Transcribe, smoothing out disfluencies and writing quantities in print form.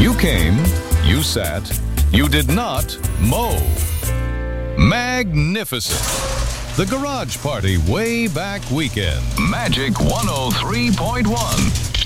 You came, you sat, you did not mow. Magnificent. The Garage Party Way Back Weekend. Magic 103.1.